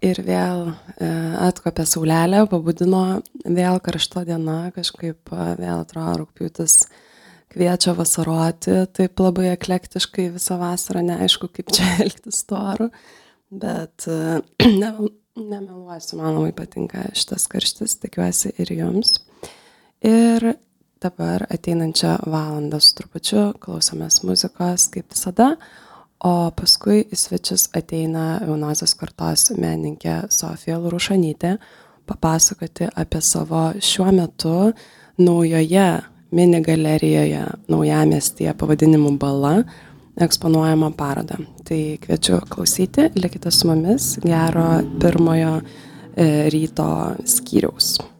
ir vėl atkopė saulelė, pabudino vėl karšta diena, kažkaip vėl atrodo rugpjūtis kviečia vasaroti, taip labai eklektiškai visą vasarą, neaišku, kaip čia elgtis tuo oru, bet nemeluosiu, man labai patinka šitas karštis, tikiuosi ir jums. Ir dabar ateinančią valandą su trupučiu klausomės muzikos kaip visada, o paskui į svečius ateina jaunosios kartos menininkė Sofija Larušanytė papasakoti apie savo šiuo metu naujoje mini galerijoje Naujamiestyje pavadinimu Bala eksponuojamą parodą. Tai kviečiu klausyti, likite su mumis, gero pirmojo ryto skyriaus.